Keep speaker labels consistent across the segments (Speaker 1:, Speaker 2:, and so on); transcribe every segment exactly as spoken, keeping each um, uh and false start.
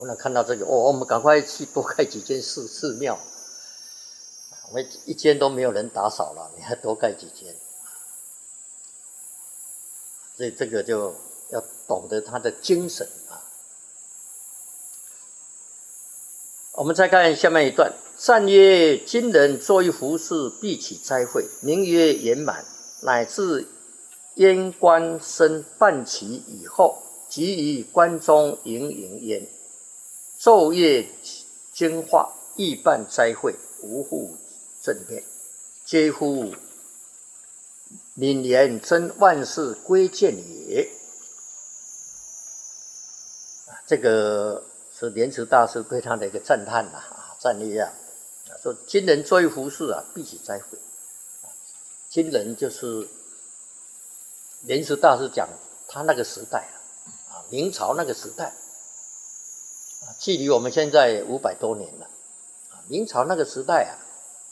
Speaker 1: 我们看到这个，哦，我们赶快去多盖几间寺寺庙。我们一间都没有人打扫了，你还多盖几间？所以这个就要懂得他的精神啊。我们再看下面一段：善曰：今人作一服饰，必起灾秽，名曰圆满，乃至燕官身半期以后，即于关中营营焉。昼夜精化，亦伴灾秽，无复正念，皆乎泯言真万事归见也。这个是莲池大师对他的一个赞叹呐、啊，赞誉啊，说今人作一服饰啊，必起灾秽。今人就是莲池大师讲他那个时代啊，明朝那个时代。距离我们现在五百多年了，明朝那个时代啊，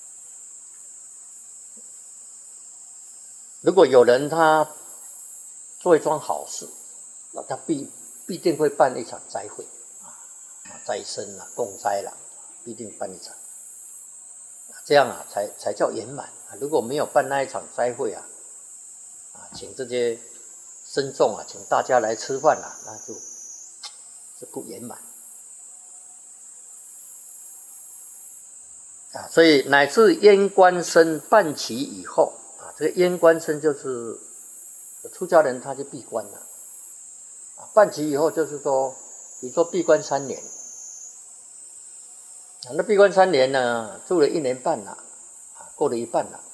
Speaker 1: 如果有人他做一桩好事，那他必必定会办一场灾会啊，灾生啊，共灾啦，必定办一场，这样啊才才叫圆满啊。如果没有办那一场灾会啊，啊，请这些僧众啊，请大家来吃饭啊，那就是不圆满。啊，所以乃至燕官身半期以后啊，这个燕官身就是出家人他就闭关了啊，半期以后就是说，比如说闭关三年啊，那闭关三年呢，住了一年半了啊，过了一半了，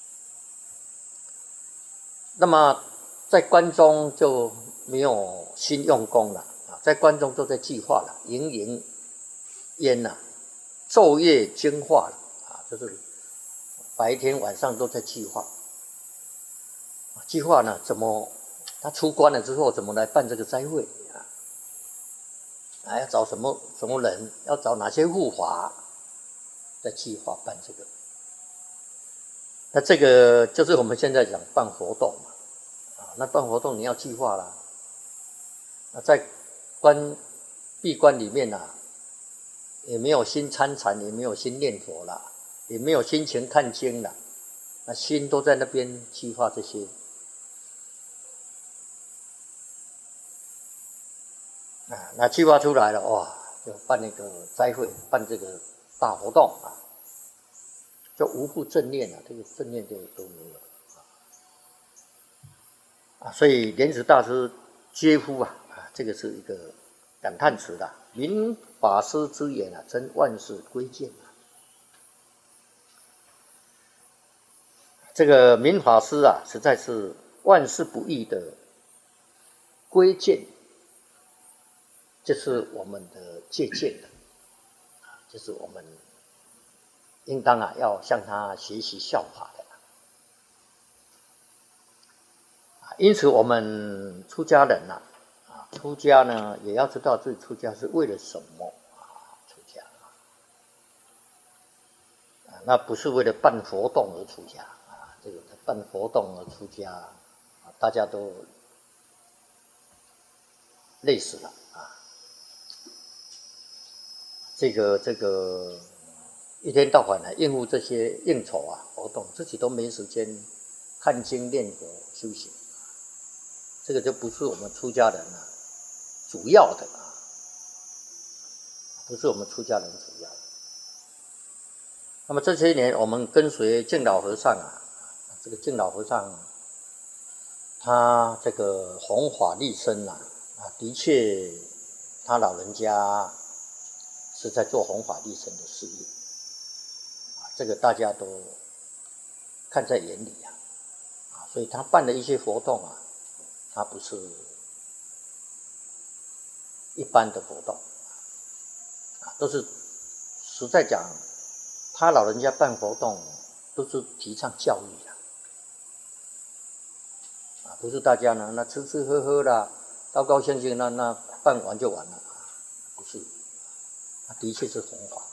Speaker 1: 那么在关中就没有心用功了啊，在关中都在计划了，营营焉呐。昼夜精化了啊，就是白天晚上都在计划。计划呢，怎么他出关了之后，怎么来办这个斋会啊？啊，要找什么什么人？要找哪些护法？在计划办这个。那这个就是我们现在讲办活动嘛，啊，那办活动你要计划啦。那在关闭关里面啊。也没有心参禅，也没有心念佛了，也没有心情看经了，那心都在那边计划这些。啊，那计划出来了，哇，就办那个斋会，办这个大活动啊，就无复正念了，这个正念就都没有啊。所以莲池大师嗟乎啊，啊，这个是一个感叹词的。明法师之言啊，真万事归见啊。这个明法师啊，实在是万事不易的归见，这是我们的借鉴的，这是我们应当啊要向他学习效法的。因此，我们出家人呐、啊，出家呢也要知道自己出家是为了什么。那不是为了办活动而出家啊，这个办活动而出家啊，大家都累死了啊。这个这个一天到晚来应付这些应酬啊活动，自己都没时间看经念佛修行，这个就不是我们出家人啊主要的啊，不是我们出家人主要的。那么这些年，我们跟随净老和尚啊，这个净老和尚，他这个弘法利生啊，啊，的确，他老人家是在做弘法利生的事业，啊，这个大家都看在眼里啊，啊，所以他办的一些活动啊，他不是一般的活动，啊，都是实在讲。他老人家办活动都是提倡教育的，啊，不是大家呢那吃吃喝喝啦，高高兴兴那那办完就完了，不是，他的确是弘法。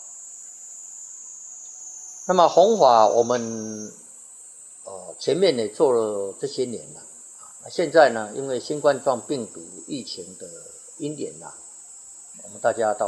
Speaker 1: 那么弘法我们呃前面也做了这些年了，啊，现在呢因为新冠状病毒疫情的因缘呐，我们大家到